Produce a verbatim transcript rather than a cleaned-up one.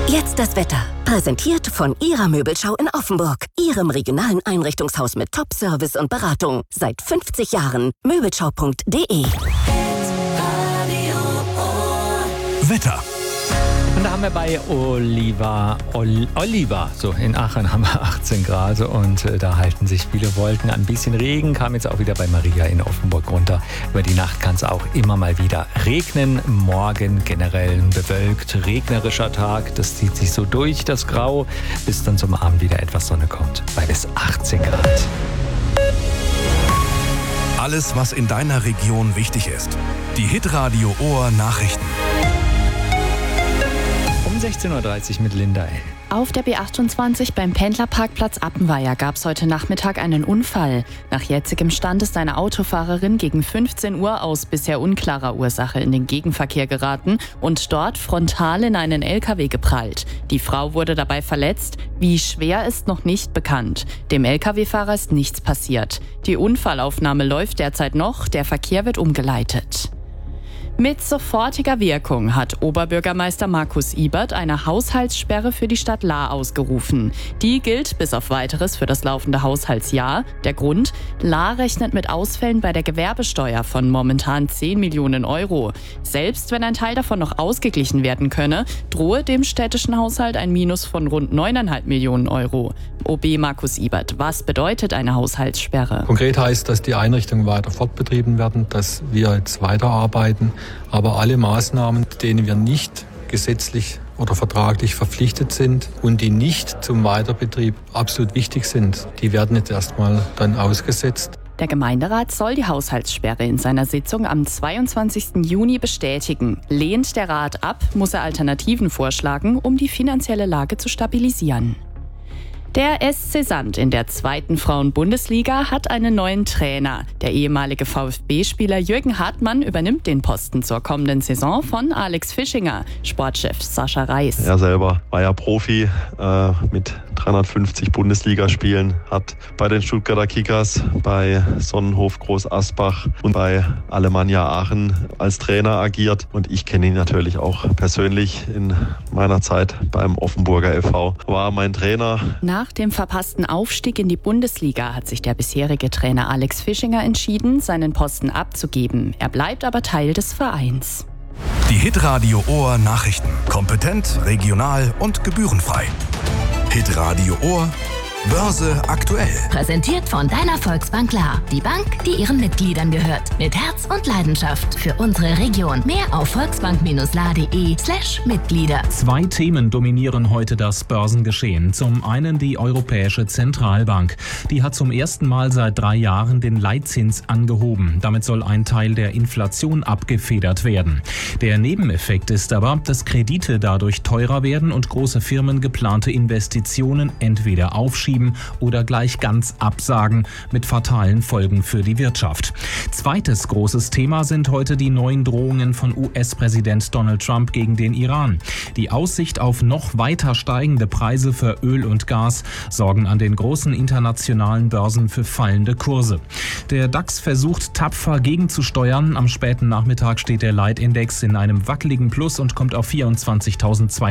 Jetzt das Wetter. Präsentiert von Ihrer Möbelschau in Offenburg. Ihrem regionalen Einrichtungshaus mit Top-Service und Beratung. Seit fünfzig Jahren. Möbelschau punkt de. Wetter. Und da haben wir bei Oliva, Ol, Oliva, so in Aachen haben wir achtzehn Grad und äh, da halten sich viele Wolken. Ein bisschen Regen kam jetzt auch wieder bei Maria in Offenburg runter. Über die Nacht kann es auch immer mal wieder regnen. Morgen generell ein bewölkt, regnerischer Tag. Das zieht sich so durch, das Grau, bis dann zum Abend wieder etwas Sonne kommt. Bei bis achtzehn Grad. Alles, was in deiner Region wichtig ist. Die Hitradio Ohr Nachrichten. Um sechzehn Uhr dreißig mit Linda L. Auf der B achtundzwanzig beim Pendlerparkplatz Appenweier gab es heute Nachmittag einen Unfall. Nach jetzigem Stand ist eine Autofahrerin gegen fünfzehn Uhr aus bisher unklarer Ursache in den Gegenverkehr geraten und dort frontal in einen L K W geprallt. Die Frau wurde dabei verletzt. Wie schwer ist noch nicht bekannt. Dem L K W-Fahrer ist nichts passiert. Die Unfallaufnahme läuft derzeit noch. Der Verkehr wird umgeleitet. Mit sofortiger Wirkung hat Oberbürgermeister Markus Ibert eine Haushaltssperre für die Stadt Lahr ausgerufen. Die gilt bis auf Weiteres für das laufende Haushaltsjahr. Der Grund? Lahr rechnet mit Ausfällen bei der Gewerbesteuer von momentan zehn Millionen Euro. Selbst wenn ein Teil davon noch ausgeglichen werden könne, drohe dem städtischen Haushalt ein Minus von rund neuneinhalb Millionen Euro. O B Markus Ibert, was bedeutet eine Haushaltssperre? Konkret heißt, dass die Einrichtungen weiter fortbetrieben werden, dass wir jetzt weiterarbeiten. Aber alle Maßnahmen, denen wir nicht gesetzlich oder vertraglich verpflichtet sind und die nicht zum Weiterbetrieb absolut wichtig sind, die werden jetzt erstmal dann ausgesetzt. Der Gemeinderat soll die Haushaltssperre in seiner Sitzung am zweiundzwanzigsten Juni bestätigen. Lehnt der Rat ab, muss er Alternativen vorschlagen, um die finanzielle Lage zu stabilisieren. Der S C Sand in der zweiten Frauen-Bundesliga hat einen neuen Trainer. Der ehemalige VfB-Spieler Jürgen Hartmann übernimmt den Posten zur kommenden Saison von Alex Fischinger. Sportchef Sascha Reis. Er selber war ja Profi äh, mit dreihundertfünfzig Bundesligaspielen, hat bei den Stuttgarter Kickers, bei Sonnenhof Groß Asbach und bei Alemannia Aachen als Trainer agiert. Und ich kenne ihn natürlich auch persönlich in meiner Zeit beim Offenburger F V. War mein Trainer. Nach dem verpassten Aufstieg in die Bundesliga hat sich der bisherige Trainer Alex Fischinger entschieden, seinen Posten abzugeben. Er bleibt aber Teil des Vereins. Die Hitradio Ohr Nachrichten. Kompetent, regional und gebührenfrei. Hitradio Ohr Börse aktuell. Präsentiert von deiner Volksbank Lahr. Die Bank, die ihren Mitgliedern gehört. Mit Herz und Leidenschaft für unsere Region. Mehr auf volksbank-lahr.de slash Mitglieder. Zwei Themen dominieren heute das Börsengeschehen. Zum einen die Europäische Zentralbank. Die hat zum ersten Mal seit drei Jahren den Leitzins angehoben. Damit soll ein Teil der Inflation abgefedert werden. Der Nebeneffekt ist aber, dass Kredite dadurch teurer werden und große Firmen geplante Investitionen entweder aufschieben oder gleich ganz absagen, mit fatalen Folgen für die Wirtschaft. Zweites großes Thema sind heute die neuen Drohungen von U S-Präsident Donald Trump gegen den Iran. Die Aussicht auf noch weiter steigende Preise für Öl und Gas sorgen an den großen internationalen Börsen für fallende Kurse. Der DAX versucht tapfer gegenzusteuern. Am späten Nachmittag steht der Leitindex in einem wackeligen Plus und kommt auf vierundzwanzigtausendzweihundert.